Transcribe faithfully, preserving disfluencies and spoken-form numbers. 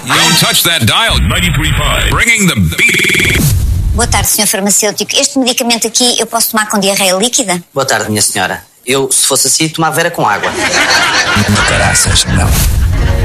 Don't touch that dial. ninety-three point five. Bringing the beat. Boa tarde, senhor farmacêutico. Este medicamento aqui eu posso tomar com diarreia líquida? Boa tarde, minha senhora. Eu, se fosse assim, tomava era com água. Caraças, não.